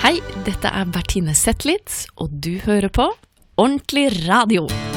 Hei, dette Bertine Zetlitz, og du hører på Ordentlig Radio.